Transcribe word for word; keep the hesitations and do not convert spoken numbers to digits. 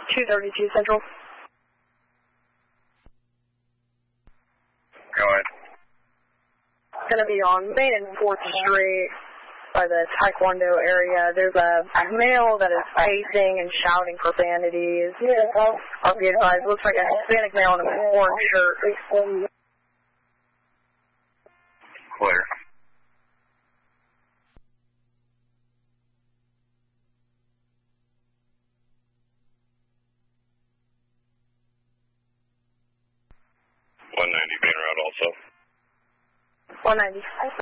two thirty-two Central. Go ahead. It's going to be on Main and fourth Street by the Taekwondo area. There's a male that is pacing and shouting profanities. Yeah, I'll be advised. Looks like a Hispanic male in a orange shirt. Clear. one ninety being around also. one ninety.